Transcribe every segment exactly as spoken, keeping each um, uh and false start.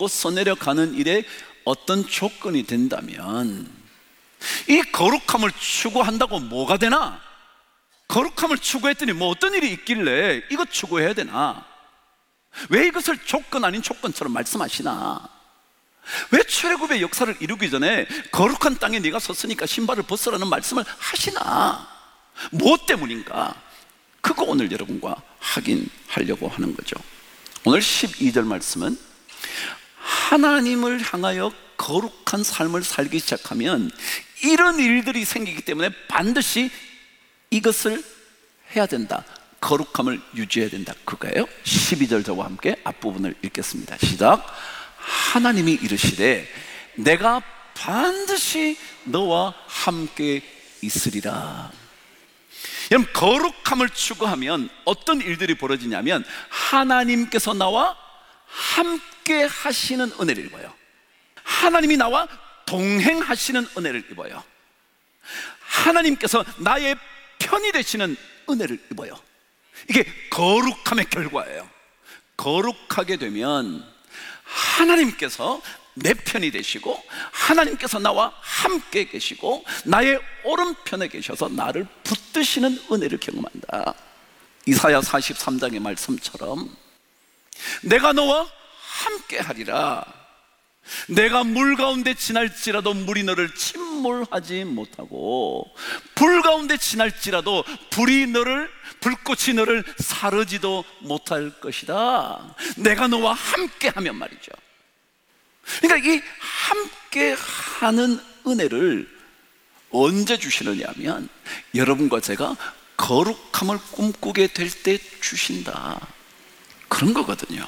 추구하고 써내려가는 일에 어떤 조건이 된다면, 이 거룩함을 추구한다고 뭐가 되나? 거룩함을 추구했더니 뭐 어떤 일이 있길래 이것 추구해야 되나? 왜 이것을 조건 아닌 조건처럼 말씀하시나? 왜 출애굽의 역사를 이루기 전에 거룩한 땅에 네가 섰으니까 신발을 벗으라는 말씀을 하시나? 무엇 때문인가? 그거 오늘 여러분과 확인하려고 하는 거죠. 오늘 십이 절 말씀은 하나님을 향하여 거룩한 삶을 살기 시작하면 이런 일들이 생기기 때문에 반드시 이것을 해야 된다, 거룩함을 유지해야 된다, 그거예요. 십이 절 저와 함께 앞부분을 읽겠습니다. 시작. 하나님이 이르시되 내가 반드시 너와 함께 있으리라. 여러분, 거룩함을 추구하면 어떤 일들이 벌어지냐면 하나님께서 나와 함께 하시는 은혜를 입어요. 하나님이 나와 동행하시는 은혜를 입어요. 하나님께서 나의 편이 되시는 은혜를 입어요. 이게 거룩함의 결과예요. 거룩하게 되면 하나님께서 내 편이 되시고 하나님께서 나와 함께 계시고 나의 오른편에 계셔서 나를 붙드시는 은혜를 경험한다. 이사야 사십삼 장의 말씀처럼 내가 너와 함께 하리라. 내가 물 가운데 지날지라도 물이 너를 침몰하지 못하고 불 가운데 지날지라도 불이 너를 불꽃이 너를 사르지도 못할 것이다. 내가 너와 함께 하면 말이죠. 그러니까 이 함께 하는 은혜를 언제 주시느냐 하면 여러분과 제가 거룩함을 꿈꾸게 될 때 주신다, 그런 거거든요.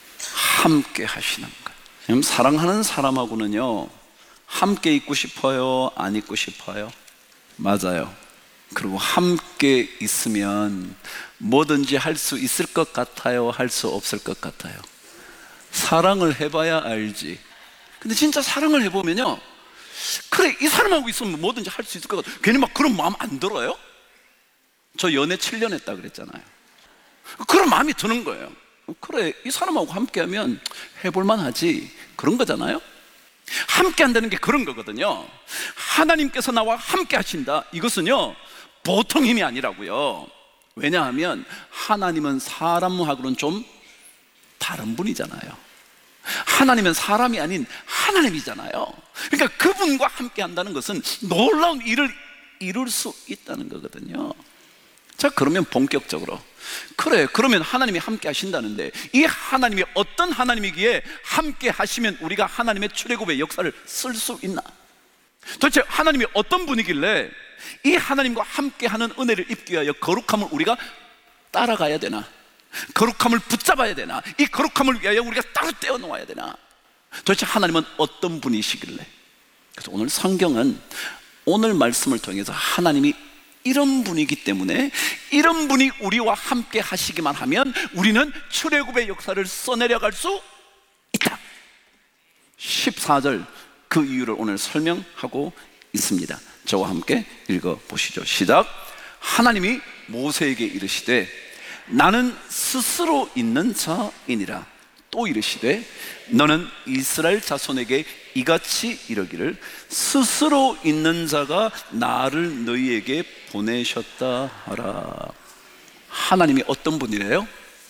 함께 하시는 것. 지금 사랑하는 사람하고는요 함께 있고 싶어요, 안 있고 싶어요? 맞아요. 그리고 함께 있으면 뭐든지 할 수 있을 것 같아요, 할 수 없을 것 같아요? 사랑을 해봐야 알지. 근데 진짜 사랑을 해보면요, 그래 이 사람하고 있으면 뭐든지 할 수 있을 것 같아요. 괜히 막 그런 마음 안 들어요? 저 연애 칠 년 했다 그랬잖아요. 그런 마음이 드는 거예요. 그래 이 사람하고 함께하면 해볼만 하지, 그런 거잖아요. 함께 한다는 게 그런 거거든요. 하나님께서 나와 함께 하신다, 이것은요 보통 힘이 아니라고요. 왜냐하면 하나님은 사람하고는 좀 다른 분이잖아요. 하나님은 사람이 아닌 하나님이잖아요. 그러니까 그분과 함께 한다는 것은 놀라운 일을 이룰 수 있다는 거거든요. 자, 그러면 본격적으로, 그래 그러면 하나님이 함께 하신다는데 이 하나님이 어떤 하나님이기에 함께 하시면 우리가 하나님의 출애굽의 역사를 쓸 수 있나? 도대체 하나님이 어떤 분이길래 이 하나님과 함께 하는 은혜를 입기 위하여 거룩함을 우리가 따라가야 되나? 거룩함을 붙잡아야 되나? 이 거룩함을 위하여 우리가 따로 떼어 놓아야 되나? 도대체 하나님은 어떤 분이시길래? 그래서 오늘 성경은 오늘 말씀을 통해서 하나님이 이런 분이기 때문에 이런 분이 우리와 함께 하시기만 하면 우리는 출애굽의 역사를 써내려갈 수 있다. 십사 절 그 이유를 오늘 설명하고 있습니다. 저와 함께 읽어보시죠. 시작. 하나님이 모세에게 이르시되 나는 스스로 있는 자이니라. 또 이르시되 너는 이스라엘 자손에게 이같이 이르기를 스스로 있는 자가 나를 너희에게 보내셨다 하라. 하나님이 어떤 분이래요?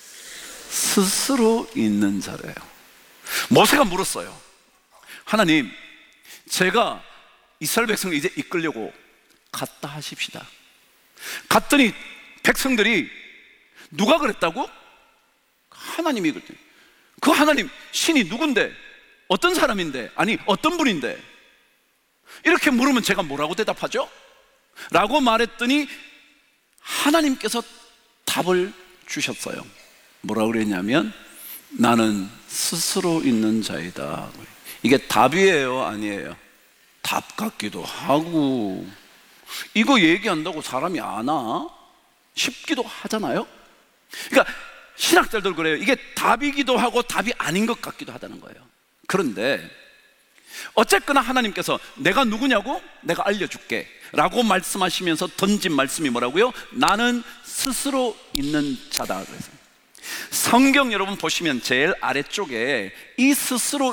스스로 있는 자래요. 모세가 물었어요. 하나님, 제가 이스라엘 백성을 이제 이끌려고 갔다 하십시다. 갔더니 백성들이 누가 그랬다고? 하나님이 그랬대요. 그 하나님 신이 누군데? 어떤 사람인데? 아니 어떤 분인데? 이렇게 물으면 제가 뭐라고 대답하죠? 라고 말했더니 하나님께서 답을 주셨어요. 뭐라고 그랬냐면 나는 스스로 있는 자이다. 이게 답이에요, 아니에요? 답 같기도 하고, 이거 얘기한다고 사람이 아나? 싶기도 하잖아요. 그러니까 신학자들 그래요. 이게 답이기도 하고 답이 아닌 것 같기도 하다는 거예요. 그런데 어쨌거나 하나님께서 내가 누구냐고? 내가 알려줄게 라고 말씀하시면서 던진 말씀이 뭐라고요? 나는 스스로 있는 자다. 그래서 성경 여러분 보시면 제일 아래쪽에 이 스스로